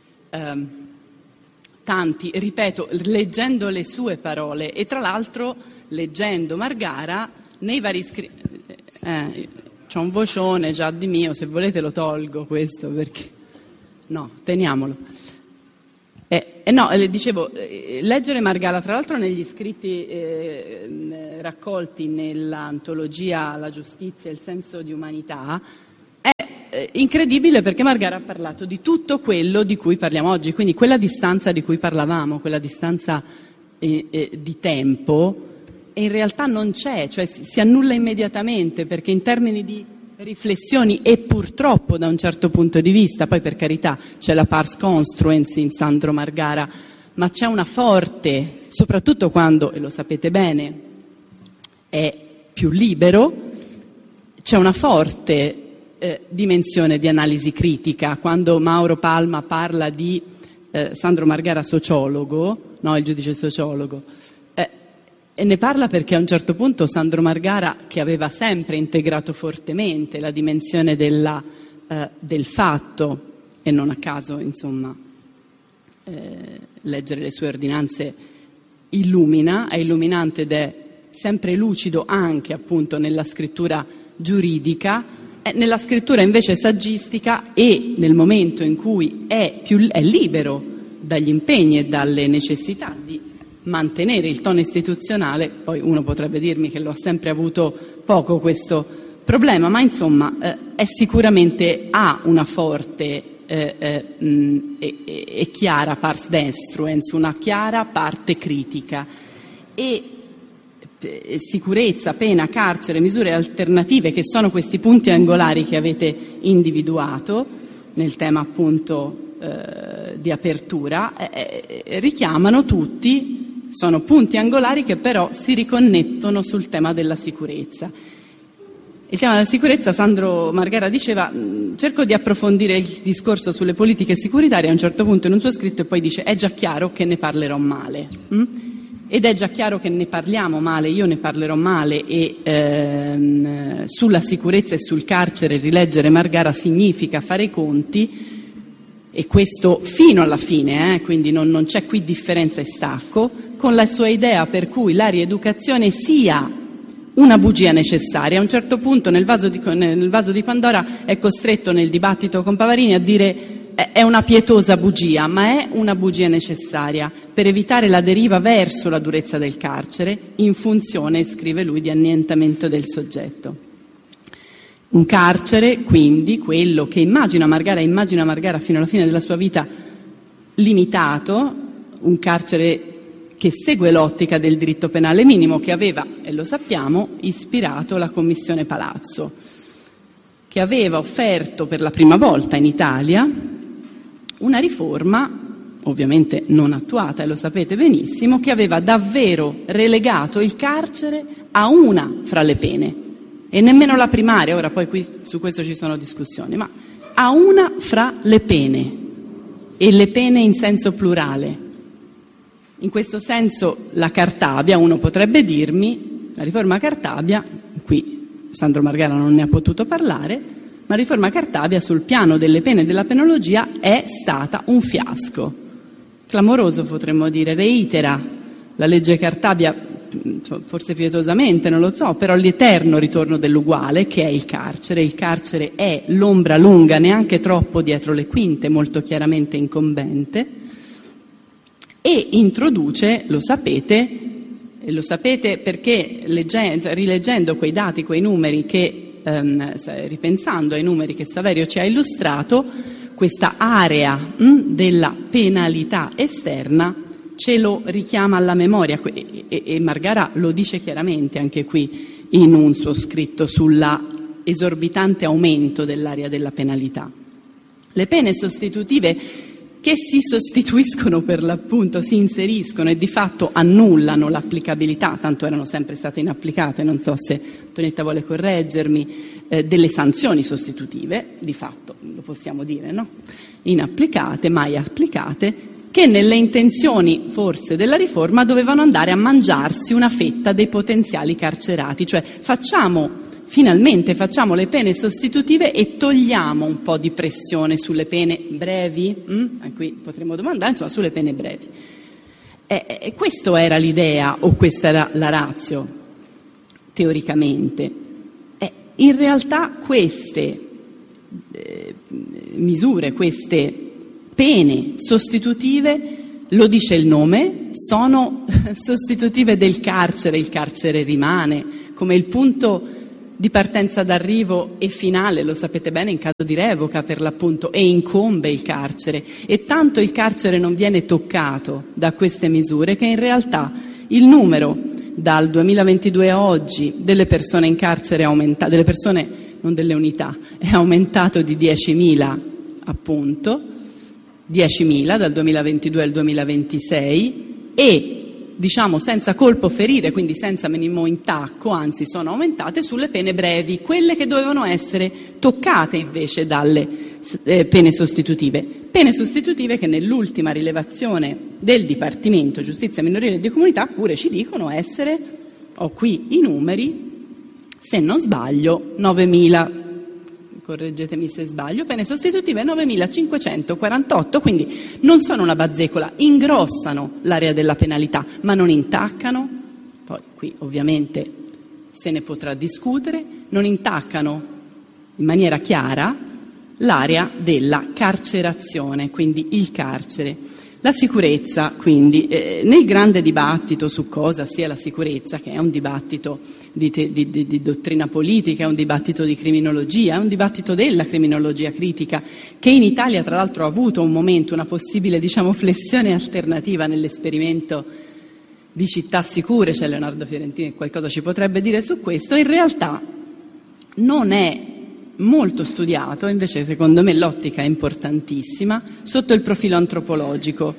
tanti, ripeto, leggendo le sue parole e tra l'altro leggendo Margara nei vari scritti. C'ho un vocione già di mio, se volete lo tolgo questo perché no, teniamolo. No, le dicevo, leggere Margara, tra l'altro negli scritti raccolti nell'antologia La giustizia e il senso di umanità, è incredibile perché Margara ha parlato di tutto quello di cui parliamo oggi, quindi quella distanza di cui parlavamo, quella distanza di tempo, e in realtà non c'è, cioè si annulla immediatamente perché in termini di riflessioni e purtroppo da un certo punto di vista, poi per carità c'è la pars construens in Sandro Margara, ma c'è una forte, soprattutto quando, e lo sapete bene, è più libero, c'è una forte dimensione di analisi critica. Quando Mauro Palma parla di Sandro Margara sociologo, no, il giudice sociologo, e ne parla perché a un certo punto Sandro Margara, che aveva sempre integrato fortemente la dimensione del fatto, e non a caso, insomma, leggere le sue ordinanze illumina, è illuminante ed è sempre lucido anche appunto nella scrittura giuridica, nella scrittura invece saggistica e nel momento in cui è libero dagli impegni e dalle necessità di mantenere il tono istituzionale. Poi uno potrebbe dirmi che lo ha sempre avuto poco questo problema, ma insomma è sicuramente ha una forte e chiara pars destruens, una chiara parte critica, e sicurezza, pena, carcere, misure alternative, che sono questi punti angolari che avete individuato nel tema appunto di apertura, richiamano tutti. Sono punti angolari che però si riconnettono sul tema della sicurezza. Il tema della sicurezza, Sandro Margara diceva, cerco di approfondire il discorso sulle politiche securitarie a un certo punto in un suo scritto, e poi dice: è già chiaro che ne parlerò male. Ed è già chiaro che ne parliamo male, io ne parlerò male, e sulla sicurezza e sul carcere rileggere Margara significa fare i conti, e questo fino alla fine, quindi non c'è qui differenza e stacco, con la sua idea per cui la rieducazione sia una bugia necessaria. A un certo punto nel vaso di Pandora è costretto nel dibattito con Pavarini a dire è una pietosa bugia, ma è una bugia necessaria per evitare la deriva verso la durezza del carcere in funzione, scrive lui, di annientamento del soggetto. Un carcere, quindi, quello che immagina Margara fino alla fine della sua vita, limitato, un carcere che segue l'ottica del diritto penale minimo, che aveva, e lo sappiamo, ispirato la Commissione Palazzo, che aveva offerto per la prima volta in Italia una riforma, ovviamente non attuata, e lo sapete benissimo, che aveva davvero relegato il carcere a una fra le pene, e nemmeno la primaria, ora poi qui su questo ci sono discussioni, ma a una fra le pene, e le pene in senso plurale. In questo senso la Cartabia, uno potrebbe dirmi, la riforma Cartabia, qui Sandro Margara non ne ha potuto parlare, ma la riforma Cartabia sul piano delle pene e della penologia è stata un fiasco. Clamoroso potremmo dire, reitera la legge Cartabia, forse pietosamente, non lo so, però l'eterno ritorno dell'uguale, che è il carcere. Il carcere è l'ombra lunga, neanche troppo dietro le quinte, molto chiaramente incombente, e introduce, lo sapete perché rileggendo quei dati, quei numeri che, ripensando ai numeri che Saverio ci ha illustrato, questa area della penalità esterna ce lo richiama alla memoria, e Margara lo dice chiaramente anche qui in un suo scritto sulla esorbitante aumento dell'area della penalità. Le pene sostitutive che si sostituiscono per l'appunto, si inseriscono e di fatto annullano l'applicabilità, tanto erano sempre state inapplicate, non so se Antonietta vuole correggermi, delle sanzioni sostitutive, di fatto lo possiamo dire, no? Inapplicate, mai applicate, che nelle intenzioni forse della riforma dovevano andare a mangiarsi una fetta dei potenziali carcerati, cioè finalmente facciamo le pene sostitutive e togliamo un po' di pressione sulle pene brevi, qui potremmo domandare, insomma, sulle pene brevi. Questa era l'idea, o questa era la ratio, teoricamente. In realtà queste misure, queste pene sostitutive, lo dice il nome, sono sostitutive del carcere, il carcere rimane come il punto di partenza d'arrivo e finale, lo sapete bene, in caso di revoca per l'appunto, e incombe il carcere, e tanto il carcere non viene toccato da queste misure che in realtà il numero dal 2022 a oggi delle persone in carcere è aumentato, delle persone, non delle unità, è aumentato di 10.000 appunto, 10.000 dal 2022 al 2026 e diciamo senza colpo ferire, quindi senza minimo intacco, anzi sono aumentate sulle pene brevi, quelle che dovevano essere toccate invece dalle pene sostitutive che nell'ultima rilevazione del Dipartimento Giustizia Minorile e di Comunità pure ci dicono essere, ho qui i numeri, se non sbaglio, 9.000, correggetemi se sbaglio, pene sostitutive 9.548, quindi non sono una bazzecola, ingrossano l'area della penalità, ma non intaccano, poi qui ovviamente se ne potrà discutere, non intaccano in maniera chiara l'area della carcerazione, quindi il carcere. La sicurezza, quindi, nel grande dibattito su cosa sia la sicurezza, che è un dibattito di dottrina politica, è un dibattito di criminologia, è un dibattito della criminologia critica, che in Italia tra l'altro ha avuto un momento, una possibile, diciamo, flessione alternativa nell'esperimento di città sicure, c'è Leonardo Fiorentini che qualcosa ci potrebbe dire su questo, in realtà non è molto studiato, invece secondo me l'ottica è importantissima, sotto il profilo antropologico.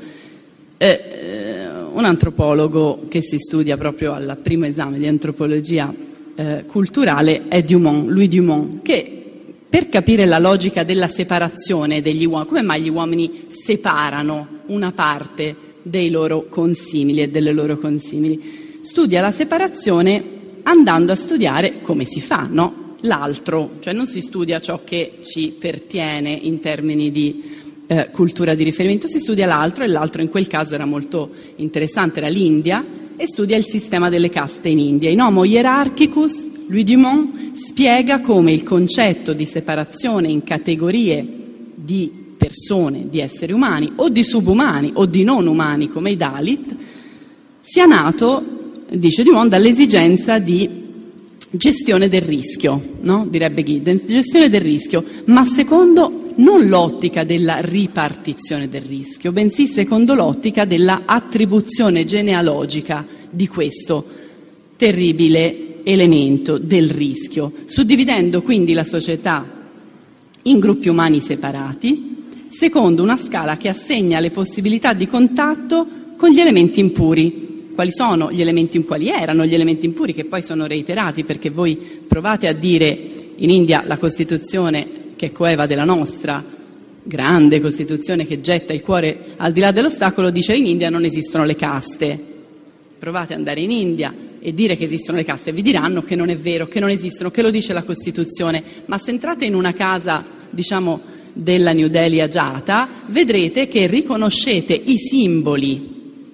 Un antropologo che si studia proprio al primo esame di antropologia culturale è Louis Dumont, che per capire la logica della separazione degli uomini, come mai gli uomini separano una parte dei loro consimili e delle loro consimili, studia la separazione andando a studiare come si fa, no? L'altro, cioè non si studia ciò che ci pertiene in termini di cultura di riferimento, si studia l'altro, e l'altro in quel caso era molto interessante, era l'India, e studia il sistema delle caste in India. In Homo Hierarchicus, Louis Dumont spiega come il concetto di separazione in categorie di persone, di esseri umani, o di subumani, o di non umani come i Dalit, sia nato, dice Dumont, dall'esigenza di gestione del rischio, no? Direbbe Giddens, gestione del rischio, ma secondo non l'ottica della ripartizione del rischio, bensì secondo l'ottica della attribuzione genealogica di questo terribile elemento del rischio, suddividendo quindi la società in gruppi umani separati, secondo una scala che assegna le possibilità di contatto con gli elementi impuri. Quali sono gli elementi, quali erano gli elementi impuri, che poi sono reiterati, perché voi provate a dire in India la Costituzione che è coeva della nostra grande Costituzione che getta il cuore al di là dell'ostacolo, dice in India non esistono le caste. Provate ad andare in India e dire che esistono le caste, vi diranno che non è vero, che non esistono, che lo dice la Costituzione, ma se entrate in una casa, diciamo, della New Delhi agiata, vedrete che riconoscete i simboli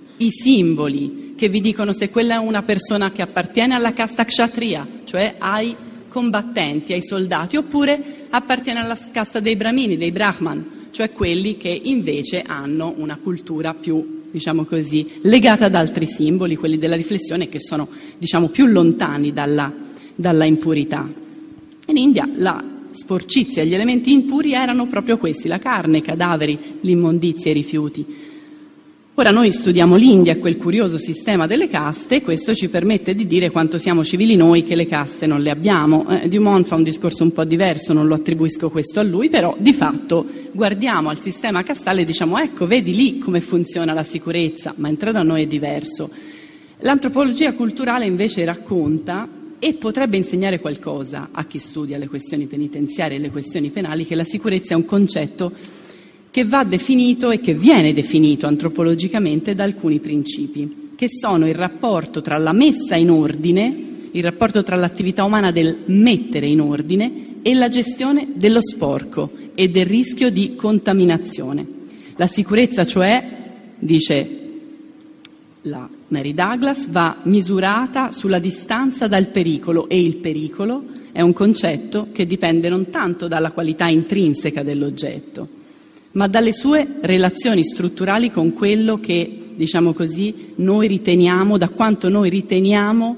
che vi dicono se quella è una persona che appartiene alla casta kshatriya, cioè ai combattenti, ai soldati, oppure appartiene alla casta dei brahmini, dei brahman, cioè quelli che invece hanno una cultura più, diciamo così, legata ad altri simboli, quelli della riflessione, che sono, diciamo, più lontani dalla impurità. In India la sporcizia, gli elementi impuri erano proprio questi, la carne, i cadaveri, l'immondizia, i rifiuti. Ora noi studiamo l'India, quel curioso sistema delle caste, e questo ci permette di dire quanto siamo civili noi che le caste non le abbiamo. Dumont fa un discorso un po' diverso, non lo attribuisco questo a lui, però di fatto guardiamo al sistema castale e diciamo ecco, vedi lì come funziona la sicurezza, ma entra da noi è diverso. L'antropologia culturale invece racconta e potrebbe insegnare qualcosa a chi studia le questioni penitenziarie e le questioni penali, che la sicurezza è un concetto che va definito e che viene definito antropologicamente da alcuni principi, che sono il rapporto tra la messa in ordine, il rapporto tra l'attività umana del mettere in ordine e la gestione dello sporco e del rischio di contaminazione. La sicurezza, cioè, dice la Mary Douglas, va misurata sulla distanza dal pericolo, e il pericolo è un concetto che dipende non tanto dalla qualità intrinseca dell'oggetto, ma dalle sue relazioni strutturali con quello che, diciamo così, noi riteniamo, da quanto noi riteniamo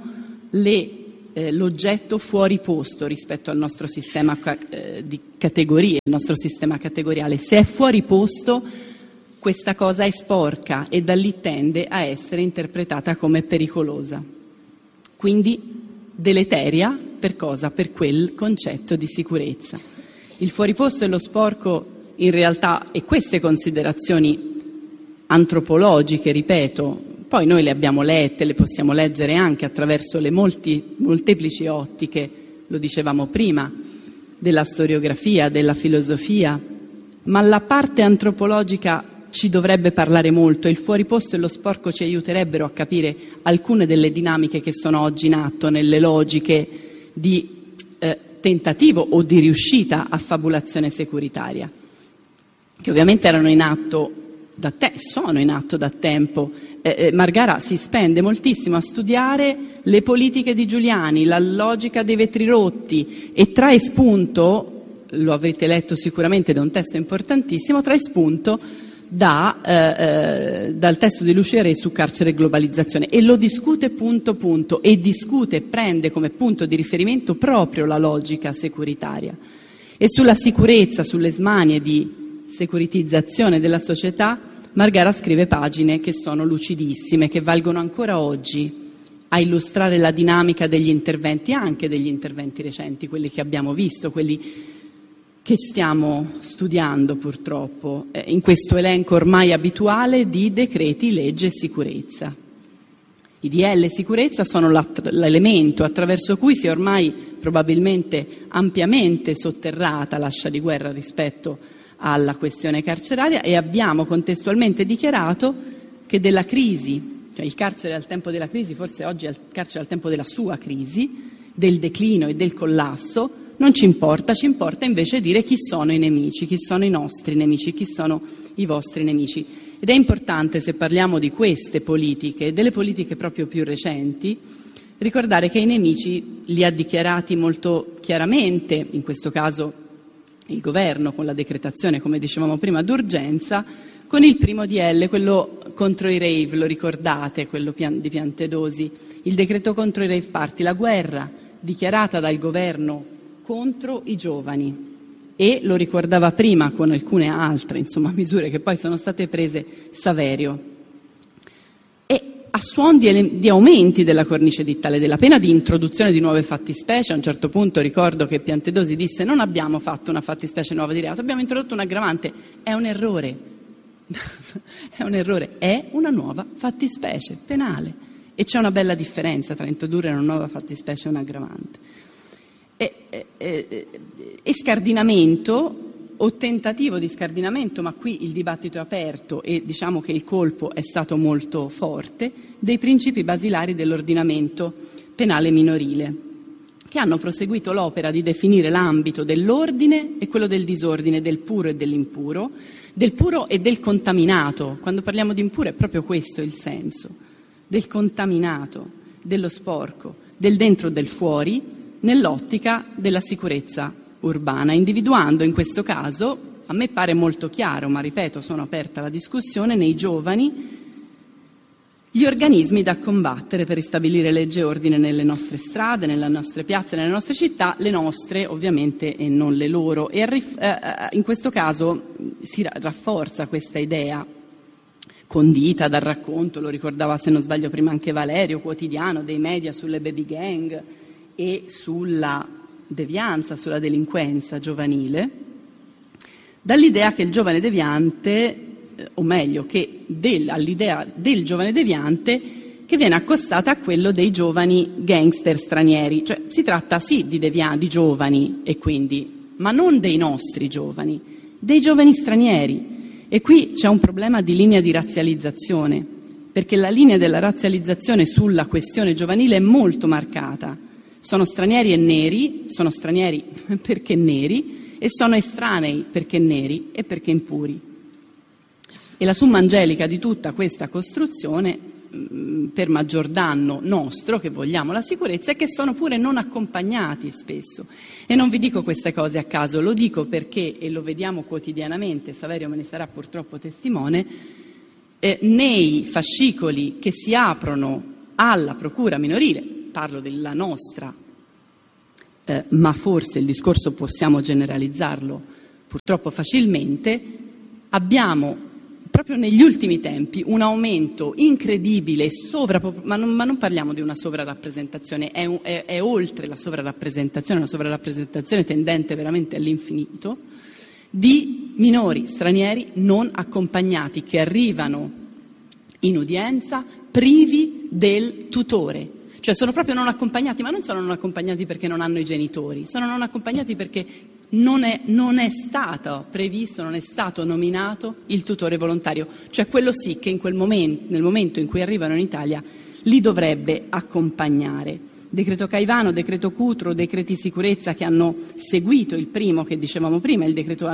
l'oggetto fuori posto rispetto al nostro sistema di categorie, il nostro sistema categoriale. Se è fuori posto, questa cosa è sporca e da lì tende a essere interpretata come pericolosa. Quindi deleteria per cosa? Per quel concetto di sicurezza. Il fuoriposto e lo sporco in realtà, e queste considerazioni antropologiche, ripeto, poi noi le abbiamo lette, le possiamo leggere anche attraverso le molteplici ottiche, lo dicevamo prima, della storiografia, della filosofia, ma la parte antropologica ci dovrebbe parlare molto, il fuoriposto e lo sporco ci aiuterebbero a capire alcune delle dinamiche che sono oggi in atto nelle logiche di tentativo o di riuscita a fabulazione securitaria, che ovviamente erano in atto sono in atto da tempo. Margara si spende moltissimo a studiare le politiche di Giuliani, la logica dei vetri rotti, e trae spunto, lo avrete letto sicuramente da un testo importantissimo, trae spunto dal testo di Lusciere su carcere e globalizzazione, e lo discute punto e discute e prende come punto di riferimento proprio la logica securitaria. E sulla sicurezza, sulle smanie di securitizzazione della società, Margara scrive pagine che sono lucidissime, che valgono ancora oggi a illustrare la dinamica degli interventi, anche degli interventi recenti, quelli che abbiamo visto, quelli che stiamo studiando purtroppo in questo elenco ormai abituale di decreti, legge e sicurezza. I DL sicurezza sono l'elemento attraverso cui si è ormai probabilmente ampiamente sotterrata l'ascia di guerra rispetto alla questione carceraria, e abbiamo contestualmente dichiarato che della crisi, cioè il carcere al tempo della crisi, forse oggi è il carcere al tempo della sua crisi, del declino e del collasso, non ci importa, ci importa invece dire chi sono i nemici, chi sono i nostri nemici, chi sono i vostri nemici. Ed è importante, se parliamo di queste politiche, delle politiche proprio più recenti, ricordare che i nemici li ha dichiarati molto chiaramente, in questo caso il governo con la decretazione, come dicevamo prima, d'urgenza, con il primo DL, quello contro i rave, lo ricordate, quello di Piantedosi, il decreto contro i rave party, la guerra dichiarata dal governo contro i giovani, e lo ricordava prima con alcune altre misure che poi sono state prese Saverio, e a suon di aumenti della cornice edittale della pena, di introduzione di nuove fattispecie. A un certo punto ricordo che Piantedosi disse: non abbiamo fatto una fattispecie nuova di reato, abbiamo introdotto un aggravante. È un errore è un errore, è una nuova fattispecie penale, e c'è una bella differenza tra introdurre una nuova fattispecie e un aggravante. E scardinamento o tentativo di scardinamento, ma qui il dibattito è aperto e diciamo che il colpo è stato molto forte, dei principi basilari dell'ordinamento penale minorile, che hanno proseguito l'opera di definire l'ambito dell'ordine e quello del disordine, del puro e dell'impuro, del puro e del contaminato. Quando parliamo di impuro è proprio questo il senso, del contaminato, dello sporco, del dentro e del fuori, nell'ottica della sicurezza urbana, individuando in questo caso, a me pare molto chiaro, ma ripeto, sono aperta alla discussione, nei giovani gli organismi da combattere per ristabilire legge e ordine nelle nostre strade, nelle nostre piazze, nelle nostre città, le nostre ovviamente e non le loro. E in questo caso si rafforza questa idea condita dal racconto, lo ricordava se non sbaglio prima anche Valerio, quotidiano dei media sulle baby gang e sulla devianza, sulla delinquenza giovanile, dall'idea che il giovane deviante, o meglio, all'idea del giovane deviante che viene accostata a quello dei giovani gangster stranieri. Cioè si tratta sì di giovani, e quindi, ma non dei nostri giovani, dei giovani stranieri. E qui c'è un problema di linea di razzializzazione, perché la linea della razzializzazione sulla questione giovanile è molto marcata. Sono stranieri e neri, sono stranieri perché neri, e sono estranei perché neri e perché impuri. E la summa angelica di tutta questa costruzione, per maggior danno nostro, che vogliamo la sicurezza, è che sono pure non accompagnati spesso. E non vi dico queste cose a caso, lo dico perché, e lo vediamo quotidianamente, Saverio me ne sarà purtroppo testimone, nei fascicoli che si aprono alla procura minorile, parlo della nostra, ma forse il discorso possiamo generalizzarlo purtroppo facilmente, abbiamo proprio negli ultimi tempi un aumento incredibile, ma non parliamo di una sovrarappresentazione, è oltre la sovrarappresentazione, una sovrarappresentazione tendente veramente all'infinito, di minori stranieri non accompagnati che arrivano in udienza privi del tutore. Cioè sono proprio non accompagnati, ma non sono non accompagnati perché non hanno i genitori, sono non accompagnati perché non è stato previsto, non è stato nominato il tutore volontario, cioè quello sì che in quel momento, nel momento in cui arrivano in Italia, li dovrebbe accompagnare. Decreto Caivano, decreto Cutro, decreti sicurezza che hanno seguito il primo che dicevamo prima, il decreto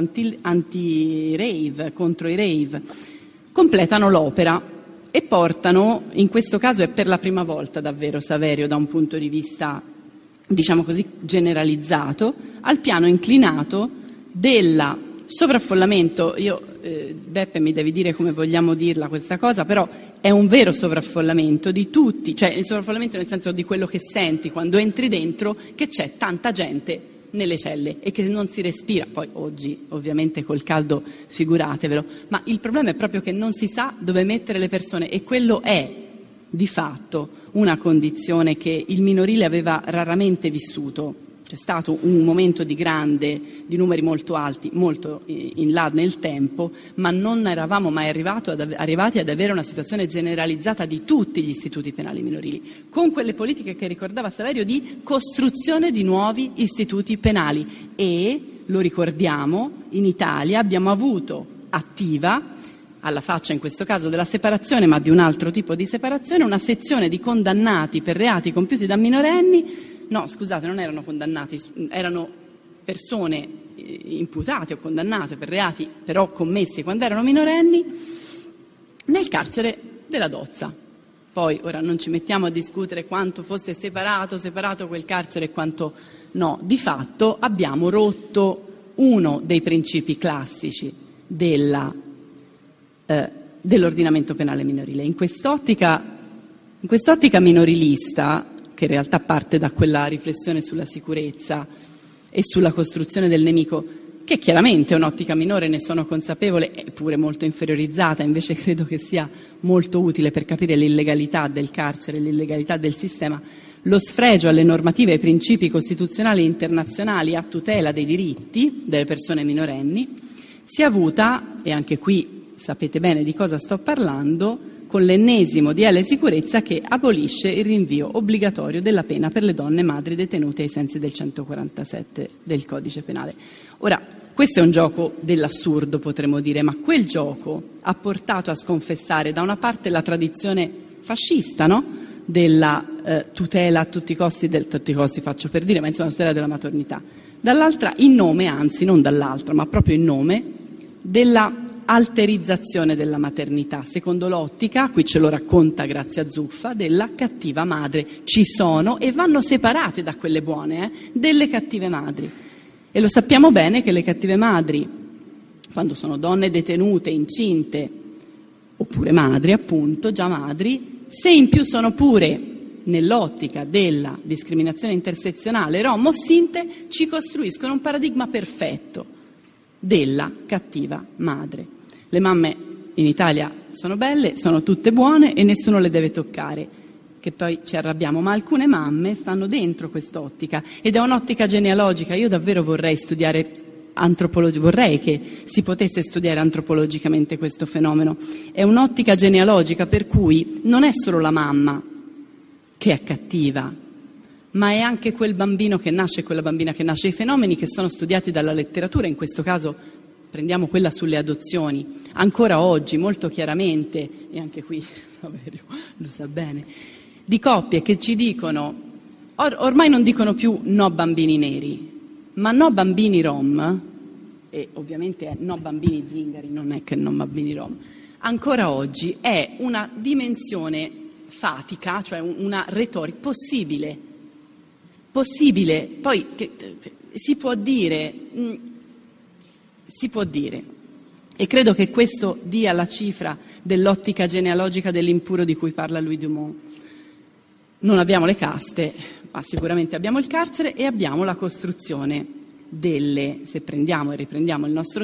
anti-rave, contro i rave, completano l'opera e portano, in questo caso è per la prima volta davvero, Saverio, da un punto di vista diciamo così generalizzato, al piano inclinato del sovraffollamento. Beppe mi devi dire come vogliamo dirla questa cosa, però è un vero sovraffollamento di tutti, cioè il sovraffollamento nel senso di quello che senti quando entri dentro, che c'è tanta gente nelle celle e che non si respira. Poi oggi ovviamente col caldo figuratevelo, ma il problema è proprio che non si sa dove mettere le persone, e quello è di fatto una condizione che il minorile aveva raramente vissuto. C'è stato un momento di numeri molto alti, molto in là nel tempo, ma non eravamo mai arrivati ad avere una situazione generalizzata di tutti gli istituti penali minorili, con quelle politiche che ricordava Saverio di costruzione di nuovi istituti penali. E, lo ricordiamo, in Italia abbiamo avuto attiva, alla faccia in questo caso della separazione, ma di un altro tipo di separazione, una sezione di condannati per reati compiuti da minorenni. No, scusate, non erano condannati, erano persone imputate o condannate per reati però commessi quando erano minorenni nel carcere della Dozza. Poi ora non ci mettiamo a discutere quanto fosse separato quel carcere e quanto no. Di fatto abbiamo rotto uno dei principi classici dell'ordinamento penale minorile. In quest'ottica minorilista, che in realtà parte da quella riflessione sulla sicurezza e sulla costruzione del nemico, che chiaramente è un'ottica minore, ne sono consapevole, eppure molto inferiorizzata, invece credo che sia molto utile per capire l'illegalità del carcere, l'illegalità del sistema, lo sfregio alle normative e ai principi costituzionali e internazionali a tutela dei diritti delle persone minorenni, si è avuta, e anche qui sapete bene di cosa sto parlando, con l'ennesimo DL Sicurezza che abolisce il rinvio obbligatorio della pena per le donne madri detenute ai sensi del 147 del Codice Penale. Ora, questo è un gioco dell'assurdo, potremmo dire, ma quel gioco ha portato a sconfessare da una parte la tradizione fascista, no? Della tutela a tutti i costi, faccio per dire, ma insomma tutela della maternità, dall'altra in nome, anzi non dall'altra, ma proprio in nome della alterizzazione della maternità, secondo l'ottica, qui ce lo racconta Grazia Zuffa, della cattiva madre. Ci sono, e vanno separate da quelle buone, delle cattive madri. E lo sappiamo bene che le cattive madri, quando sono donne detenute, incinte, oppure madri appunto, già madri, se in più sono pure nell'ottica della discriminazione intersezionale rom-sinte, ci costruiscono un paradigma perfetto della cattiva madre. Le mamme in Italia sono belle, sono tutte buone e nessuno le deve toccare, che poi ci arrabbiamo, ma alcune mamme stanno dentro quest'ottica ed è un'ottica genealogica. Io davvero vorrei studiare vorrei che si potesse studiare antropologicamente questo fenomeno. È un'ottica genealogica per cui non è solo la mamma che è cattiva, ma è anche quel bambino che nasce, quella bambina che nasce. I fenomeni che sono studiati dalla letteratura, in questo caso prendiamo quella sulle adozioni, ancora oggi molto chiaramente, e anche qui Saverio lo sa bene, di coppie che ci dicono, ormai non dicono più no bambini neri, ma no bambini rom, e ovviamente è no bambini zingari, non è che no bambini rom, ancora oggi è una dimensione fatica, cioè una retorica possibile, poi si può dire, e credo che questo dia la cifra dell'ottica genealogica dell'impuro di cui parla Louis Dumont. Non abbiamo le caste, ma sicuramente abbiamo il carcere e abbiamo la costruzione se prendiamo e riprendiamo il nostro